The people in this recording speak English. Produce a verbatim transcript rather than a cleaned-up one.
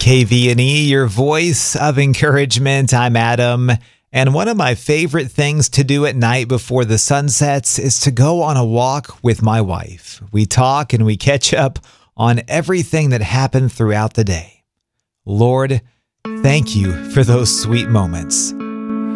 K V N E, your voice of encouragement. I'm Adam, and one of my favorite things to do at night before the sun sets is to go on a walk with my wife. We talk and we catch up on everything that happened throughout the day. Lord, thank you for those sweet moments.